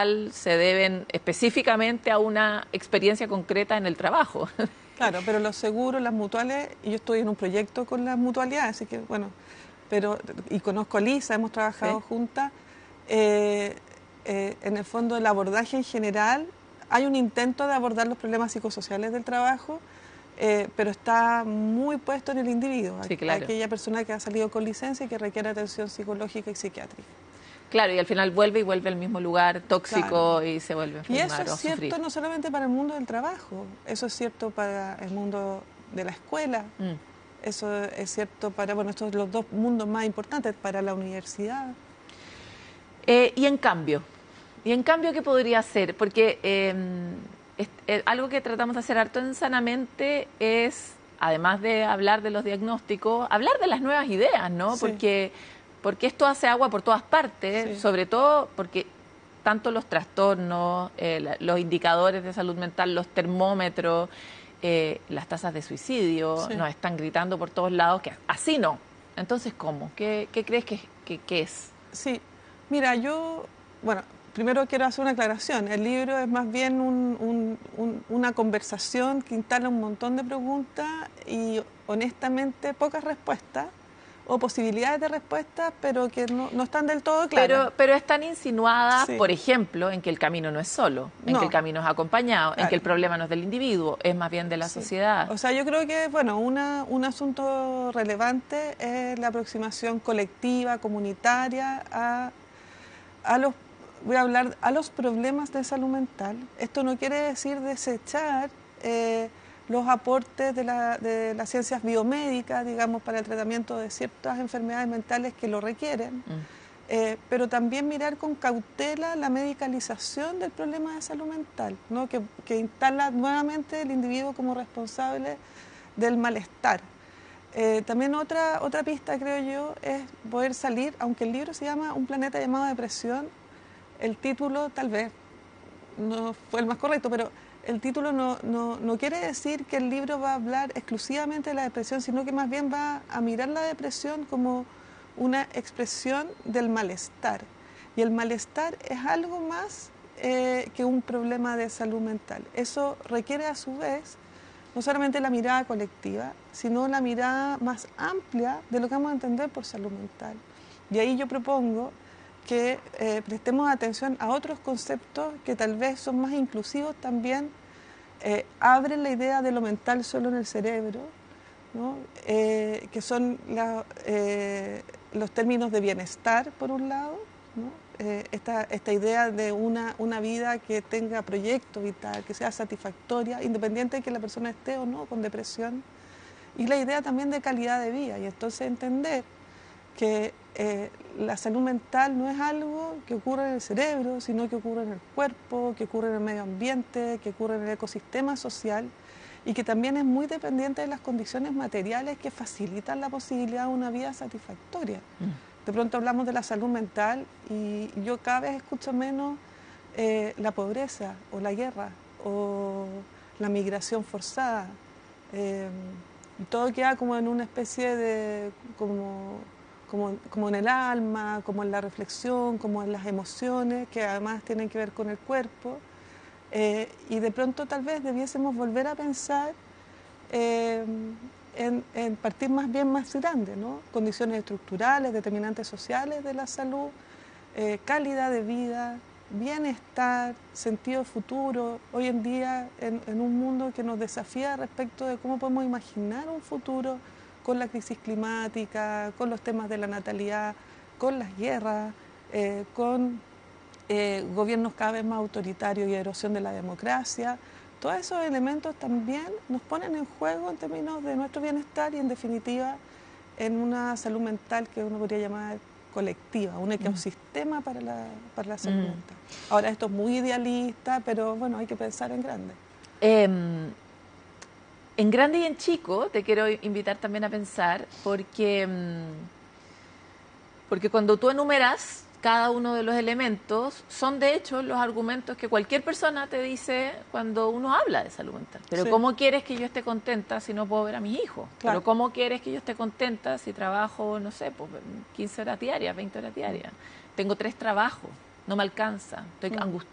general se deben específicamente a una experiencia concreta en el trabajo. Claro, pero los seguros, las mutuales, y yo estoy en un proyecto con las mutualidades, así que bueno, y conozco a Lisa, hemos trabajado juntas. En el fondo, el abordaje en general, hay un intento de abordar los problemas psicosociales del trabajo, pero está muy puesto en el individuo, Sí, claro. aquella persona que ha salido con licencia y que requiere atención psicológica y psiquiátrica. Claro, y al final vuelve al mismo lugar tóxico, claro, y se vuelve a enfermar. Y eso es cierto no solamente para el mundo del trabajo, eso es cierto para el mundo de la escuela, eso es cierto para, bueno, estos son los dos mundos más importantes, para la universidad. Y en cambio, ¿qué podría hacer? Porque algo que tratamos de hacer harto en Sanamente es, además de hablar de los diagnósticos, hablar de las nuevas ideas, ¿no? Sí. Porque esto hace agua por todas partes, sobre todo porque tanto los trastornos, los indicadores de salud mental, los termómetros, las tasas de suicidio, nos están gritando por todos lados que así no. Entonces, ¿cómo? ¿Qué crees que es? Sí, mira, bueno, primero quiero hacer una aclaración. El libro es más bien una conversación que instala un montón de preguntas y honestamente pocas respuestas o posibilidades de respuestas, pero que no están del todo claras. Pero están insinuadas, por ejemplo, en que el camino no es solo, en que el camino es acompañado, en que el problema no es del individuo, es más bien de la sociedad. O sea, yo creo que, bueno, un asunto relevante es la aproximación colectiva, comunitaria voy a hablar a los problemas de salud mental. Esto no quiere decir desechar los aportes de las ciencias biomédicas, digamos, para el tratamiento de ciertas enfermedades mentales que lo requieren, pero también mirar con cautela la medicalización del problema de salud mental, ¿no? que instala nuevamente el individuo como responsable del malestar. También otra pista, creo yo, es poder salir, aunque el libro se llama Un planeta llamado depresión, el título tal vez no fue el más correcto, pero el título no quiere decir que el libro va a hablar exclusivamente de la depresión, sino que más bien va a mirar la depresión como una expresión del malestar. Y el malestar es algo más que un problema de salud mental. Eso requiere a su vez no solamente la mirada colectiva, sino la mirada más amplia de lo que vamos a entender por salud mental. Y ahí yo propongo que prestemos atención a otros conceptos que tal vez son más inclusivos también, abren la idea de lo mental solo en el cerebro, ¿no? Que son los términos de bienestar, por un lado, ¿no? Esta idea de una vida que tenga proyecto vital, que sea satisfactoria, independiente de que la persona esté o no con depresión, y la idea también de calidad de vida, y entonces entender que la salud mental no es algo que ocurre en el cerebro, sino que ocurre en el cuerpo, que ocurre en el medio ambiente, que ocurre en el ecosistema social y que también es muy dependiente de las condiciones materiales que facilitan la posibilidad de una vida satisfactoria. De pronto hablamos de la salud mental y yo cada vez escucho menos la pobreza o la guerra o la migración forzada. Y todo queda como en una especie de como en el alma, como en la reflexión, como en las emociones, que además tienen que ver con el cuerpo. Y de pronto tal vez debiésemos volver a pensar en partir más bien más grande, ¿no? Condiciones estructurales, determinantes sociales de la salud, calidad de vida, bienestar, sentido futuro. Hoy en día, en un mundo que nos desafía respecto de cómo podemos imaginar un futuro con la crisis climática, con los temas de la natalidad, con las guerras, con gobiernos cada vez más autoritarios y erosión de la democracia. Todos esos elementos también nos ponen en juego en términos de nuestro bienestar y, en definitiva, en una salud mental que uno podría llamar colectiva, un ecosistema para la salud mental. Ahora, esto es muy idealista, pero bueno, hay que pensar en grande. En grande y en chico te quiero invitar también a pensar, porque cuando tú enumeras cada uno de los elementos, son de hecho los argumentos que cualquier persona te dice cuando uno habla de salud mental. Pero ¿cómo quieres que yo esté contenta si no puedo ver a mis hijos? Claro. Pero ¿cómo quieres que yo esté contenta si trabajo, no sé, pues 15 horas diarias, 20 horas diarias? Tengo 3 trabajos, no me alcanza, estoy angustiada.